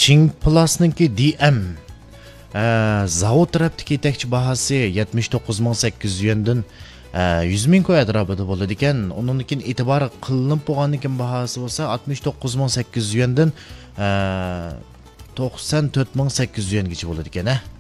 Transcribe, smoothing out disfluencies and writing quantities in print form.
Chingplas'ningki DM zavod tarafdagi yetakchi bahasi 79.800 yuandan 100.000 ko'y atrofida bo'ladi ekan. Undan keyin e'tibor qilinib bo'lgandan keyin bahasi bo'lsa 69.800 yuandan 94.800 yuangacha bo'ladi ekan.